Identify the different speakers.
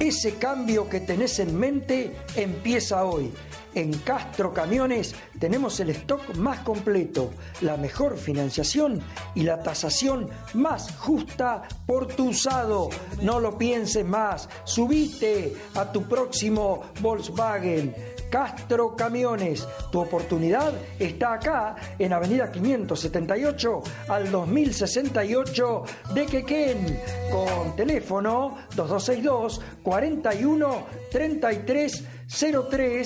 Speaker 1: Ese cambio que tenés en mente empieza hoy. En Castro Camiones tenemos el stock más completo, la mejor financiación y la tasación más justa por tu usado. No lo pienses más, subite a tu próximo Volkswagen. Castro Camiones, tu oportunidad está acá en Avenida 578 al 2068 de Quequén, con teléfono 2262 41 33 03